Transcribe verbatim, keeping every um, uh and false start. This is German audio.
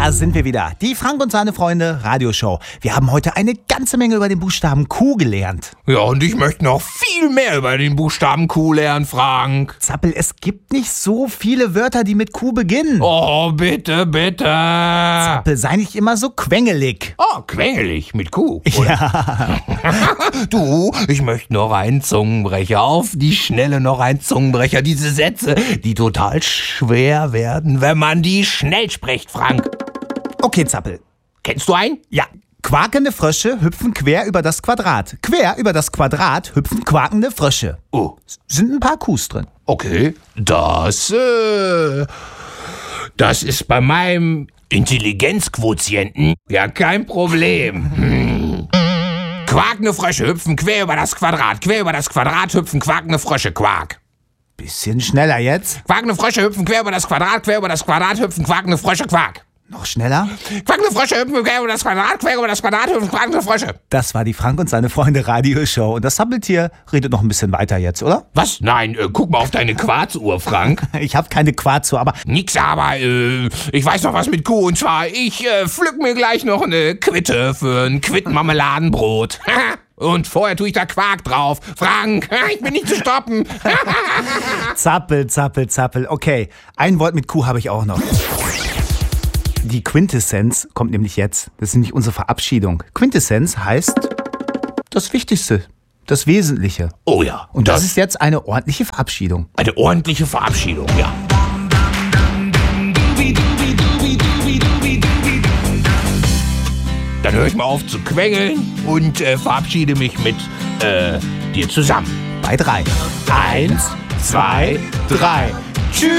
Da sind wir wieder. Die Frank und seine Freunde Radioshow. Wir haben heute eine ganze Menge über den Buchstaben Q gelernt. Ja, und ich möchte noch viel mehr über den Buchstaben Q lernen, Frank. Zappel, es gibt nicht so viele Wörter, die mit Q beginnen. Oh, bitte, bitte. Zappel, sei nicht immer so quengelig. Oh, quengelig mit Q. Oder? Ja. Du, ich möchte noch einen Zungenbrecher. Auf die Schnelle noch einen Zungenbrecher. Diese Sätze, die total schwer werden, wenn man die schnell spricht, Frank. Okay, Zappel. Kennst du einen? Ja. Quakende Frösche hüpfen quer über das Quadrat. Quer über das Quadrat hüpfen quakende Frösche. Oh. Sind ein paar Qs drin. Okay. Das, äh, das ist bei meinem Intelligenzquotienten ja kein Problem. Hm. Quakende Frösche hüpfen quer über das Quadrat. Quer über das Quadrat hüpfen quakende Frösche. Quak. Bisschen schneller jetzt. Quakende Frösche hüpfen quer über das Quadrat. Quer über das Quadrat hüpfen quakende Frösche. Quak. Noch schneller. Quakende Frösche hüpfen quer über das Quadrat. Quer über das Quadrat hüpfen quakende Frösche. Das war die Frank und seine Freunde Radioshow. Und das Zappeltier redet noch ein bisschen weiter jetzt, oder? Was? Nein, äh, guck mal auf deine Quarzuhr, Frank. Ich habe keine Quarzu, aber Nix, aber äh, ich weiß noch was mit Q. Und zwar, ich äh, pflück mir gleich noch eine Quitte für ein Quitt-Marmeladenbrot. Und vorher tue ich da Quark drauf. Frank, ich bin nicht zu stoppen. Zappel, Zappel, Zappel. Okay, ein Wort mit Q habe ich auch noch. Die Quintessenz kommt nämlich jetzt. Das ist nämlich unsere Verabschiedung. Quintessenz heißt das Wichtigste, das Wesentliche. Oh ja. Und das, das ist jetzt eine ordentliche Verabschiedung. Eine ordentliche Verabschiedung, ja. Dann höre ich mal auf zu quengeln und äh, verabschiede mich mit äh, dir zusammen. Bei drei. Eins, zwei, drei. Tschüss.